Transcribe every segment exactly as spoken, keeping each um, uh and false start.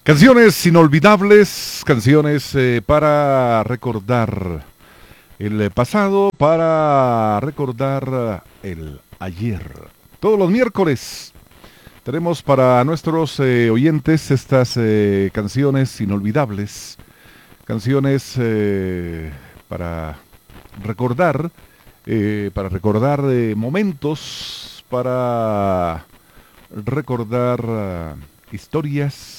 Canciones inolvidables, canciones eh, para recordar el pasado, para recordar el ayer. Todos los miércoles tenemos para nuestros eh, oyentes estas eh, canciones inolvidables, canciones eh, para recordar, eh, para recordar eh, momentos, para recordar uh, historias.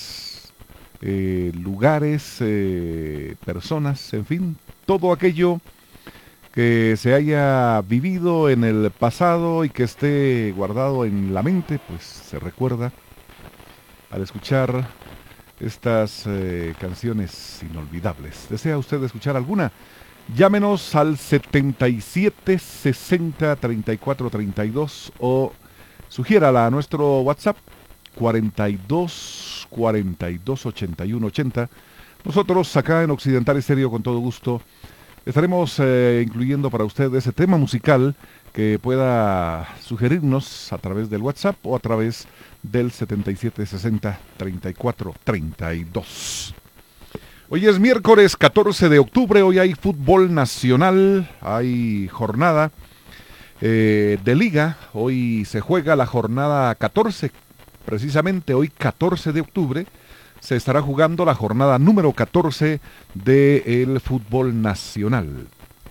Eh, lugares, eh, personas, en fin, todo aquello que se haya vivido en el pasado y que esté guardado en la mente, pues se recuerda al escuchar estas eh, canciones inolvidables. ¿Desea usted escuchar alguna? Llámenos al setenta y siete sesenta treinta y cuatro treinta y dos o sugiérala a nuestro WhatsApp cuarenta y dos cuarenta y dos ochenta y uno ochenta. Nosotros acá en Occidental Estéreo con todo gusto estaremos eh, incluyendo para usted ese tema musical que pueda sugerirnos a través del WhatsApp o a través del setenta y siete sesenta treinta y cuatro treinta y dos. Hoy es miércoles catorce de octubre, hoy hay fútbol nacional, hay jornada eh, de liga, hoy se juega la jornada catorce. Precisamente hoy, catorce de octubre, se estará jugando la jornada número catorce del fútbol nacional.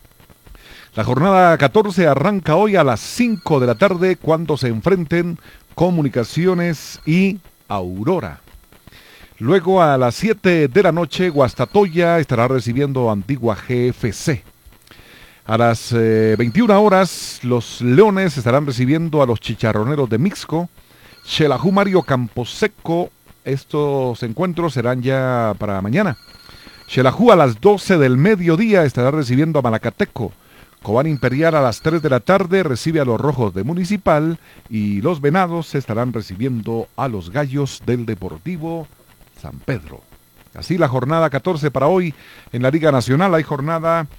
La jornada catorce arranca hoy a las cinco de la tarde cuando se enfrenten Comunicaciones y Aurora. Luego a las siete de la noche, Guastatoya estará recibiendo a Antigua G F C. A las eh, veintiuna horas, los Leones estarán recibiendo a los Chicharroneros de Mixco. Xelajú Mario Camposeco, estos encuentros serán ya para mañana. Xelajú a las doce del mediodía estará recibiendo a Malacateco. Cobán Imperial a las tres de la tarde recibe a los Rojos de Municipal y los Venados estarán recibiendo a los Gallos del Deportivo San Pedro. Así la jornada catorce para hoy en la Liga Nacional. Hay jornada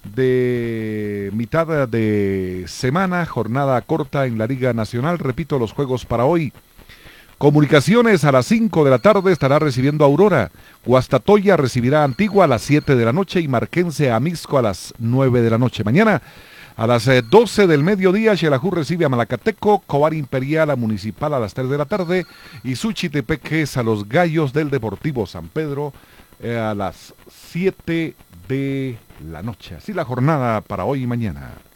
de mitad de semana, jornada corta en la Liga Nacional. Repito los juegos para hoy. Comunicaciones a las cinco de la tarde estará recibiendo a Aurora. Guastatoya recibirá a Antigua a las siete de la noche y Marquense a Mixco a las nueve de la noche. Mañana a las doce del mediodía, Xelajú recibe a Malacateco, Cobán Imperial a Municipal a las tres de la tarde y Suchitepeques a los Gallos del Deportivo San Pedro eh, a las siete de la noche. Así la jornada para hoy y mañana.